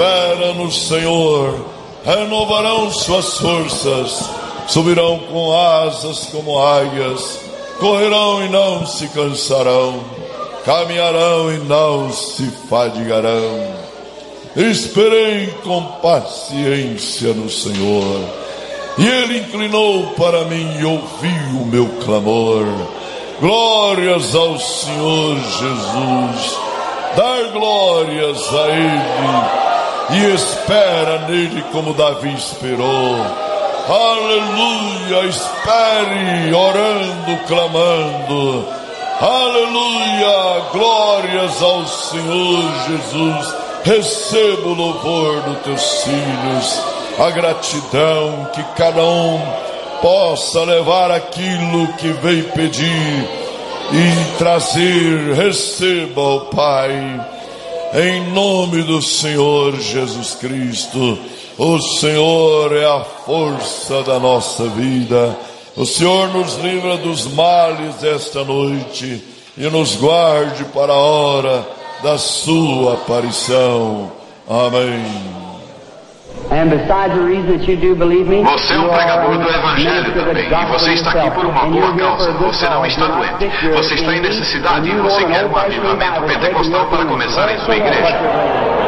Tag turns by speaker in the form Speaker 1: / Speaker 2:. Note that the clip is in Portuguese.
Speaker 1: Espera no Senhor, renovarão suas forças, subirão com asas como águias, correrão e não se cansarão, caminharão e não se fadigarão. Esperei com paciência no Senhor, e Ele inclinou para mim e ouviu o meu clamor. Glórias ao Senhor Jesus, dar glórias a Ele, e espera nele como Davi esperou. Aleluia, espere, orando, clamando. Aleluia, glórias ao Senhor Jesus. Receba o louvor dos teus filhos, a gratidão, que cada um possa levar aquilo que veio pedir e trazer. Receba, ó Pai, em nome do Senhor Jesus Cristo. O Senhor é a força da nossa vida. O Senhor nos livra dos males desta noite e nos guarde para a hora da sua aparição. Amém.
Speaker 2: Você é um pregador do Evangelho também, e você está aqui por uma boa causa. Você não está doente. Você está em necessidade e você quer um avivamento pentecostal para começar em sua igreja.